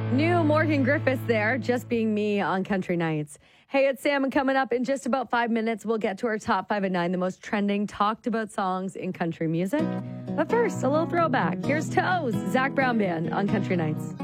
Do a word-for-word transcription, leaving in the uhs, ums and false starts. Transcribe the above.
New Morgan Griffiths there, Just Being Me on Country Nights. Hey, it's Sam, and coming up in just about five minutes, we'll get to our top five at nine, the most trending, talked about songs in country music. But first, a little throwback. Here's Toes, Zach Brown Band on Country Nights.